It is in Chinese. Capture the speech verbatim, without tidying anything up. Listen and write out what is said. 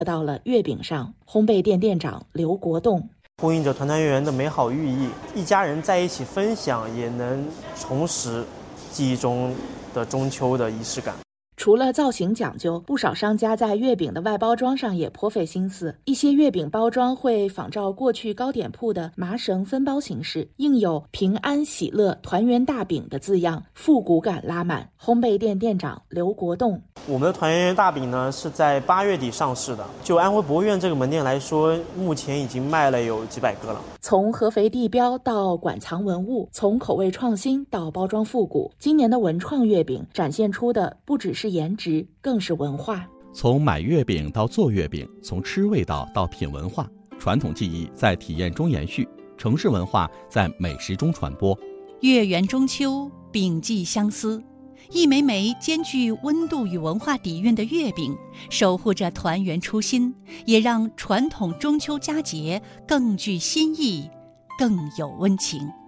到了月饼上。烘焙店店长刘国栋， 呼应着团团圆圆的美好寓意，一家人在一起分享，也能重拾记忆中的中秋的仪式感。 除了造型讲究，不少商家在月饼的外包装上也颇费心思。一些月饼包装会仿照过去糕点铺的麻绳分包形式，印有平安喜乐团圆大饼的字样，复古感拉满。烘焙店店长刘国栋， 我们的团圆圆大饼呢是在八月底上市的，就安徽博苑这个门店来说，目前已经卖了有几百个了。 从合肥地标到馆藏文物，从口味创新到包装复古，今年的文创月饼展现出的不只是颜值，更是文化。 从买月饼到做月饼，从吃味道到品文化，传统技艺在体验中延续，城市文化在美食中传播。 月圆中秋，饼寄相思，一枚枚兼具温度与文化底蕴的月饼，守护着团圆初心，也让传统中秋佳节更具新意，更有温情。